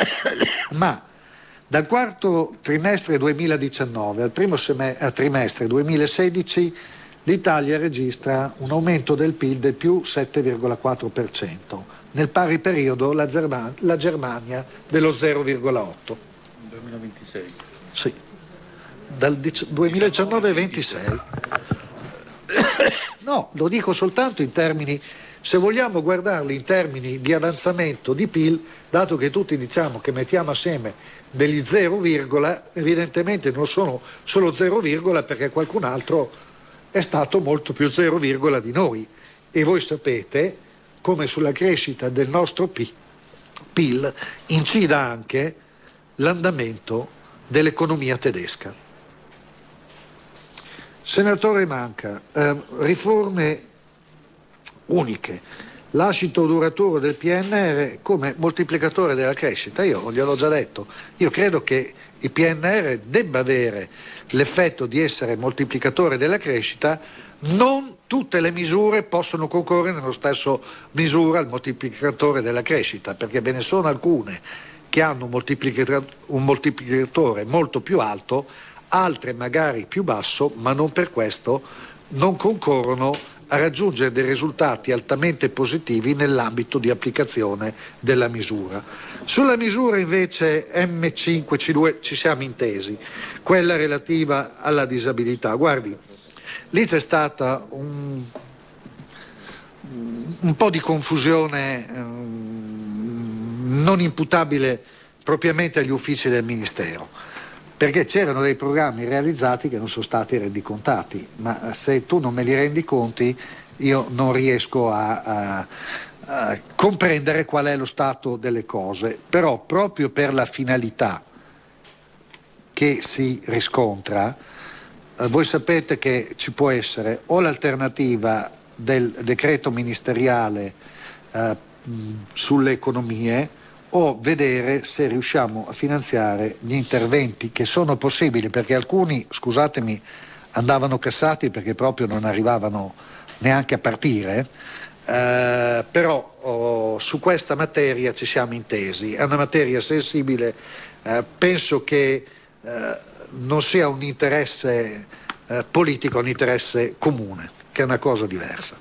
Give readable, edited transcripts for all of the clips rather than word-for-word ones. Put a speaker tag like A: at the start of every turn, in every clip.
A: Ma dal quarto trimestre 2019 al primo trimestre 2016 l'Italia registra un aumento del PIL del più 7,4%. Nel pari periodo la Germania dello 0,8%.
B: 2026.
A: Sì, dal 2019 26. No, lo dico soltanto in termini, se vogliamo guardarli in termini di avanzamento di PIL, dato che tutti diciamo che mettiamo assieme degli 0, evidentemente non sono solo 0, perché qualcun altro è stato molto più 0, di noi. E voi sapete come sulla crescita del nostro PIL incida anche l'andamento dell'economia tedesca. Senatore Manca, riforme uniche, lascito duraturo del PNR come moltiplicatore della crescita. Io gliel'ho già detto, io credo che il PNR debba avere l'effetto di essere moltiplicatore della crescita. Non tutte le misure possono concorrere nello stesso misura al moltiplicatore della crescita, perché ve ne sono alcune che hanno un moltiplicatore molto più alto, altre magari più basso, ma non per questo non concorrono a raggiungere dei risultati altamente positivi nell'ambito di applicazione della misura. Sulla misura invece M5C2 ci siamo intesi, quella relativa alla disabilità. Guardi, lì c'è stata un po' di confusione non imputabile propriamente agli uffici del Ministero, perché c'erano dei programmi realizzati che non sono stati rendicontati, ma se tu non me li rendi conti io non riesco a comprendere qual è lo stato delle cose. Però proprio per la finalità che si riscontra, voi sapete che ci può essere o l'alternativa del decreto ministeriale sulle economie, o vedere se riusciamo a finanziare gli interventi che sono possibili, perché alcuni, scusatemi, andavano cassati perché proprio non arrivavano neanche a partire, però su questa materia ci siamo intesi. È una materia sensibile, penso che non sia un interesse politico, un interesse comune, che è una cosa diversa.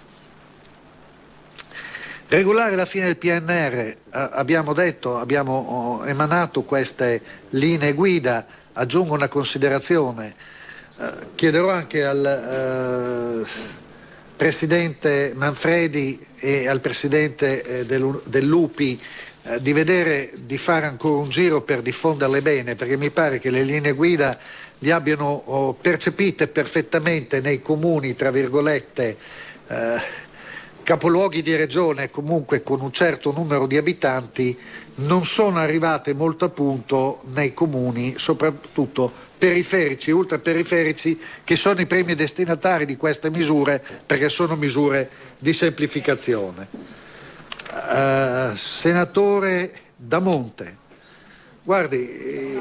A: Regolare la fine del PNR, abbiamo detto, abbiamo emanato queste linee guida. Aggiungo una considerazione, chiederò anche al Presidente Manfredi e al Presidente dell'UPI di vedere, di fare ancora un giro per diffonderle bene, perché mi pare che le linee guida li abbiano percepite perfettamente nei comuni, tra virgolette, capoluoghi di regione, comunque con un certo numero di abitanti. Non sono arrivate molto a punto nei comuni, soprattutto periferici, ultraperiferici, che sono i primi destinatari di queste misure, perché sono misure di semplificazione. Senatore Damonte, guardi,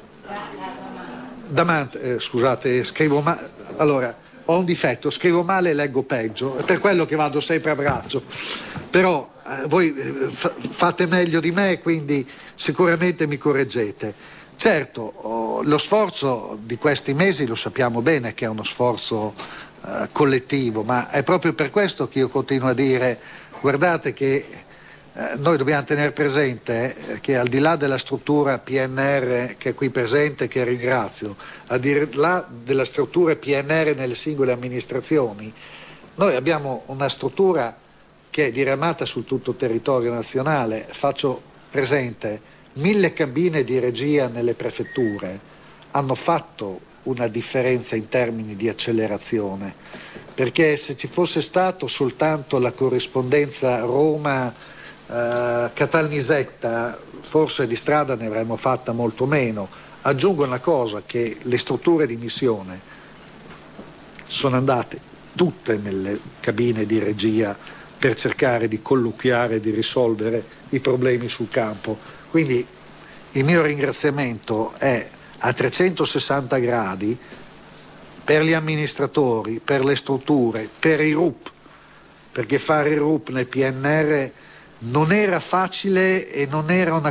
A: Damante, scusate, scrivo male. Allora, ho un difetto, scrivo male e leggo peggio, è per quello che vado sempre a braccio, però voi fate meglio di me, quindi sicuramente mi correggete. Certo, lo sforzo di questi mesi lo sappiamo bene che è uno sforzo collettivo, ma è proprio per questo che io continuo a dire, guardate che noi dobbiamo tenere presente che al di là della struttura PNR che è qui presente, che ringrazio, al di là della struttura PNR nelle singole amministrazioni, noi abbiamo una struttura che è diramata su tutto il territorio nazionale. Faccio presente, 1000 cabine di regia nelle prefetture hanno fatto una differenza in termini di accelerazione, perché se ci fosse stato soltanto la corrispondenza Roma Catalnisetta, forse di strada ne avremmo fatta molto meno. Aggiungo una cosa, che le strutture di missione sono andate tutte nelle cabine di regia per cercare di colloquiare, di risolvere i problemi sul campo. Quindi il mio ringraziamento è a 360 gradi per gli amministratori, per le strutture, per i RUP, perché fare il RUP nel PNR non era facile e non era una